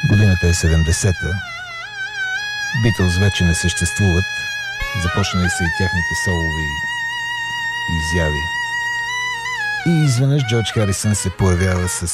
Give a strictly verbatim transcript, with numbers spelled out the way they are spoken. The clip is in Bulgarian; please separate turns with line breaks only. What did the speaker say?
Годината е седемдесета. Битълс вече не съществуват. Започнали са и тяхните солови изяви. И изведнъж Джордж Харисън се появява с